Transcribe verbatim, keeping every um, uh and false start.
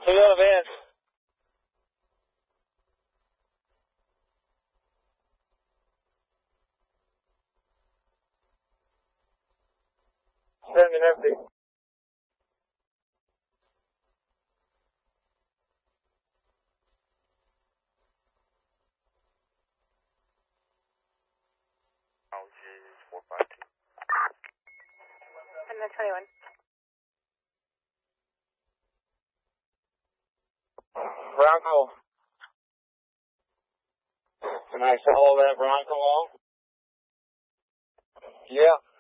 We got a van. Standing empty. And then twenty-one. Bronco. Can I follow that Bronco along? Yeah.